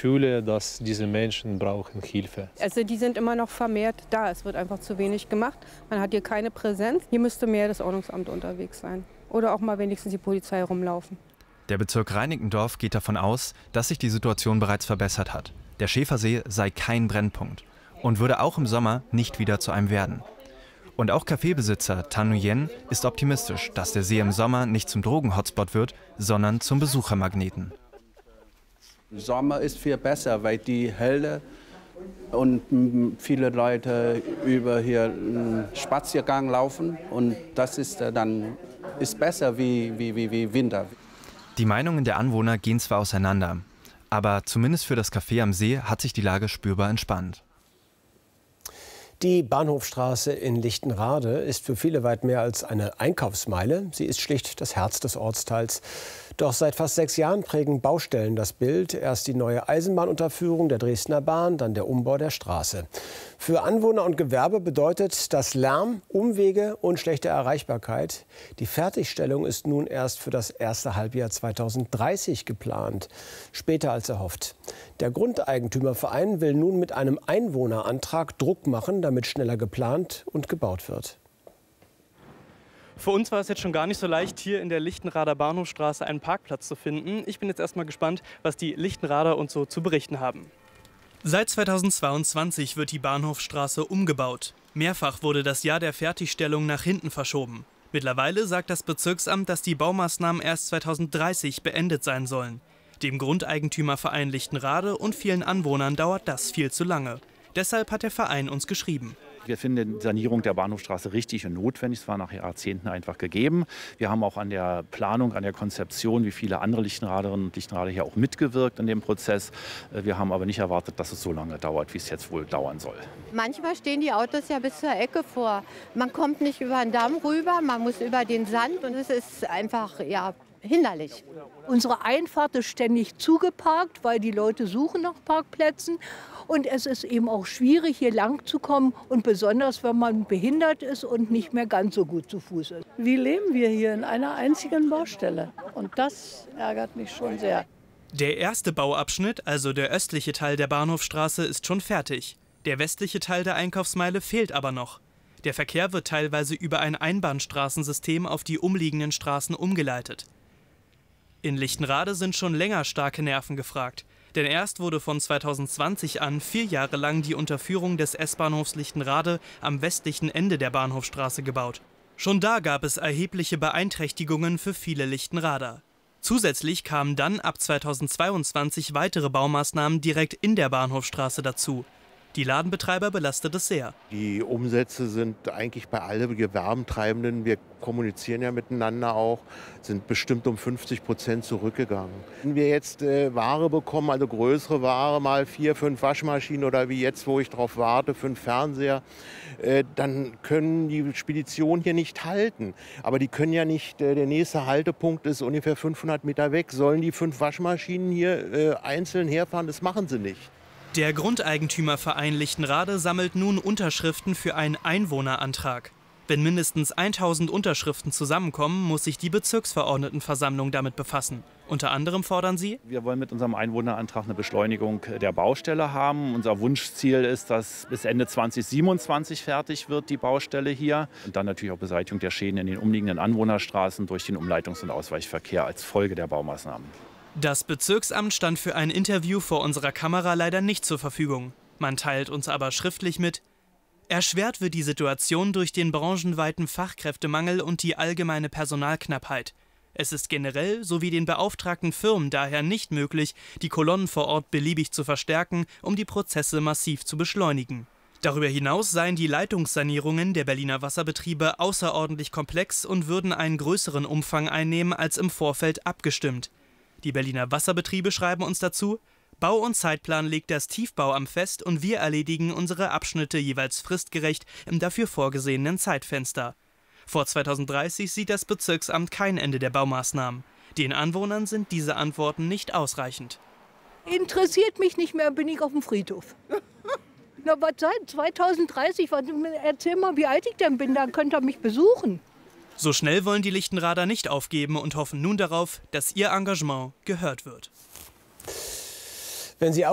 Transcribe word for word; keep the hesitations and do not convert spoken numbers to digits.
fühle, dass diese Menschen brauchen Hilfe. Also die sind immer noch vermehrt da. Es wird einfach zu wenig gemacht. Man hat hier keine Präsenz. Hier müsste mehr das Ordnungsamt unterwegs sein. Oder auch mal wenigstens die Polizei rumlaufen. Der Bezirk Reinickendorf geht davon aus, dass sich die Situation bereits verbessert hat. Der Schäfersee sei kein Brennpunkt und würde auch im Sommer nicht wieder zu einem werden. Und auch Kaffeebesitzer Tan Nguyen ist optimistisch, dass der See im Sommer nicht zum Drogen-Hotspot wird, sondern zum Besuchermagneten. Sommer ist viel besser, weil die helle und viele Leute über hier einen Spaziergang laufen und das ist dann ist besser wie, wie, wie, wie Winter. Die Meinungen der Anwohner gehen zwar auseinander, aber zumindest für das Café am See hat sich die Lage spürbar entspannt. Die Bahnhofstraße in Lichtenrade ist für viele weit mehr als eine Einkaufsmeile. Sie ist schlicht das Herz des Ortsteils. Doch seit fast sechs Jahren prägen Baustellen das Bild. Erst die neue Eisenbahnunterführung der Dresdner Bahn, dann der Umbau der Straße. Für Anwohner und Gewerbe bedeutet das Lärm, Umwege und schlechte Erreichbarkeit. Die Fertigstellung ist nun erst für das erste Halbjahr zweitausenddreißig geplant, später als erhofft. Der Grundeigentümerverein will nun mit einem Einwohnerantrag Druck machen, damit schneller geplant und gebaut wird. Für uns war es jetzt schon gar nicht so leicht, hier in der Lichtenrader Bahnhofstraße einen Parkplatz zu finden. Ich bin jetzt erstmal gespannt, was die Lichtenrader uns so zu berichten haben. Seit zweitausendzweiundzwanzig wird die Bahnhofstraße umgebaut. Mehrfach wurde das Jahr der Fertigstellung nach hinten verschoben. Mittlerweile sagt das Bezirksamt, dass die Baumaßnahmen erst zweitausenddreißig beendet sein sollen. Dem Grundeigentümerverein Lichtenrade und vielen Anwohnern dauert das viel zu lange. Deshalb hat der Verein uns geschrieben. Wir finden die Sanierung der Bahnhofstraße richtig und notwendig. Es war nach Jahrzehnten einfach gegeben. Wir haben auch an der Planung, an der Konzeption, wie viele andere Lichtenraderinnen und Lichtenrader hier auch mitgewirkt in dem Prozess. Wir haben aber nicht erwartet, dass es so lange dauert, wie es jetzt wohl dauern soll. Manchmal stehen die Autos ja bis zur Ecke vor. Man kommt nicht über den Damm rüber, man muss über den Sand und es ist einfach, ja, hinderlich. Unsere Einfahrt ist ständig zugeparkt, weil die Leute suchen nach Parkplätzen. Und es ist eben auch schwierig, hier lang zu kommen. Und besonders, wenn man behindert ist und nicht mehr ganz so gut zu Fuß ist. Wie leben wir hier in einer einzigen Baustelle? Und das ärgert mich schon sehr. Der erste Bauabschnitt, also der östliche Teil der Bahnhofstraße, ist schon fertig. Der westliche Teil der Einkaufsmeile fehlt aber noch. Der Verkehr wird teilweise über ein Einbahnstraßensystem auf die umliegenden Straßen umgeleitet. In Lichtenrade sind schon länger starke Nerven gefragt. Denn erst wurde von zweitausendzwanzig an vier Jahre lang die Unterführung des S-Bahnhofs Lichtenrade am westlichen Ende der Bahnhofstraße gebaut. Schon da gab es erhebliche Beeinträchtigungen für viele Lichtenrader. Zusätzlich kamen dann ab zweitausendzweiundzwanzig weitere Baumaßnahmen direkt in der Bahnhofstraße dazu. Die Ladenbetreiber belastet es sehr. Die Umsätze sind eigentlich bei allen Gewerbentreibenden, wir kommunizieren ja miteinander auch, sind bestimmt um fünfzig Prozent zurückgegangen. Wenn wir jetzt äh, Ware bekommen, also größere Ware, mal vier, fünf Waschmaschinen oder wie jetzt, wo ich drauf warte, fünf Fernseher, äh, dann können die Speditionen hier nicht halten. Aber die können ja nicht, äh, der nächste Haltepunkt ist ungefähr fünfhundert Meter weg. Sollen die fünf Waschmaschinen hier äh, einzeln herfahren? Das machen sie nicht. Der Grundeigentümerverein Lichtenrade sammelt nun Unterschriften für einen Einwohnerantrag. Wenn mindestens tausend Unterschriften zusammenkommen, muss sich die Bezirksverordnetenversammlung damit befassen. Unter anderem fordern sie: Wir wollen mit unserem Einwohnerantrag eine Beschleunigung der Baustelle haben. Unser Wunschziel ist, dass bis Ende zweitausendsiebenundzwanzig fertig wird, die Baustelle hier. Und dann natürlich auch Beseitigung der Schäden in den umliegenden Anwohnerstraßen durch den Umleitungs- und Ausweichverkehr als Folge der Baumaßnahmen. Das Bezirksamt stand für ein Interview vor unserer Kamera leider nicht zur Verfügung. Man teilt uns aber schriftlich mit: Erschwert wird die Situation durch den branchenweiten Fachkräftemangel und die allgemeine Personalknappheit. Es ist generell sowie den beauftragten Firmen daher nicht möglich, die Kolonnen vor Ort beliebig zu verstärken, um die Prozesse massiv zu beschleunigen. Darüber hinaus seien die Leitungssanierungen der Berliner Wasserbetriebe außerordentlich komplex und würden einen größeren Umfang einnehmen als im Vorfeld abgestimmt. Die Berliner Wasserbetriebe schreiben uns dazu: Bau- und Zeitplan legt das Tiefbauamt fest und wir erledigen unsere Abschnitte jeweils fristgerecht im dafür vorgesehenen Zeitfenster. Vor zweitausenddreißig sieht das Bezirksamt kein Ende der Baumaßnahmen. Den Anwohnern sind diese Antworten nicht ausreichend. Interessiert mich nicht mehr, bin ich auf dem Friedhof. Na, was seit zweitausenddreißig? Erzähl mal, wie alt ich denn bin, dann könnt ihr mich besuchen. So schnell wollen die Lichtenrader nicht aufgeben und hoffen nun darauf, dass ihr Engagement gehört wird. Wenn Sie